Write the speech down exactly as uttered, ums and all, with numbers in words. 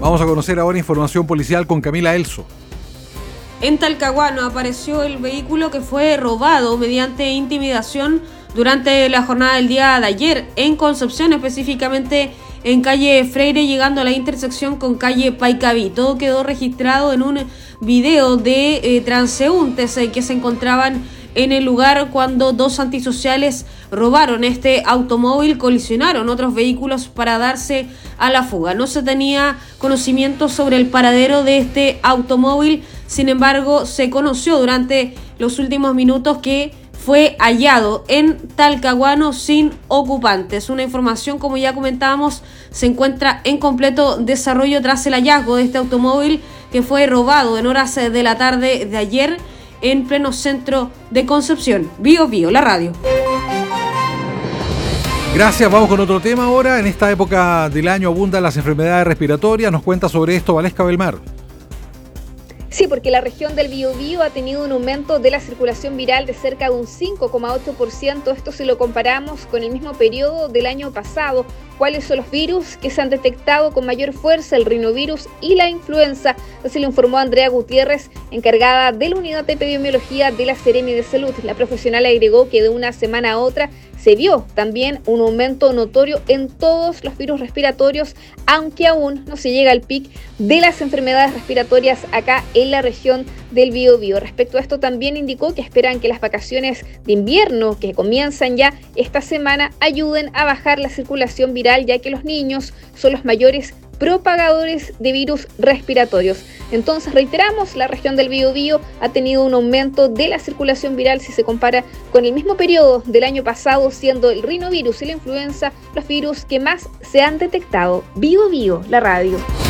Vamos a conocer ahora información policial con Camila Elso. En Talcahuano apareció el vehículo que fue robado mediante intimidación durante la jornada del día de ayer en Concepción, específicamente en calle Freire, llegando a la intersección con calle Paicaví. Todo quedó registrado en un video de eh, transeúntes eh, que se encontraban en el lugar cuando dos antisociales robaron este automóvil, colisionaron otros vehículos para darse a la fuga. No se tenía conocimiento sobre el paradero de este automóvil, sin embargo, se conoció durante los últimos minutos que fue hallado en Talcahuano sin ocupantes. Una información, como ya comentábamos, se encuentra en completo desarrollo tras el hallazgo de este automóvil que fue robado en horas de la tarde de ayer en pleno centro de Concepción. Bio Bio, la radio. Gracias, vamos con otro tema ahora. En esta época del año abundan las enfermedades respiratorias. Nos cuenta sobre esto Valesca Belmar. Sí, porque la región del Biobío ha tenido un aumento de la circulación viral de cerca de un cinco coma ocho por ciento. Esto si lo comparamos con el mismo periodo del año pasado. ¿Cuáles son los virus que se han detectado con mayor fuerza? El rinovirus y la influenza. Así lo informó Andrea Gutiérrez, encargada de la unidad de epidemiología de la Seremi de Salud. La profesional agregó que de una semana a otra se vio también un aumento notorio en todos los virus respiratorios, aunque aún no se llega al pic de las enfermedades respiratorias acá en la región del Biobío. Respecto a esto, también indicó que esperan que las vacaciones de invierno que comienzan ya esta semana ayuden a bajar la circulación viral, ya que los niños son los mayores propagadores de virus respiratorios. Entonces, reiteramos, la región del Biobío ha tenido un aumento de la circulación viral si se compara con el mismo periodo del año pasado, siendo el rinovirus y la influenza los virus que más se han detectado. Bio Bio, la radio.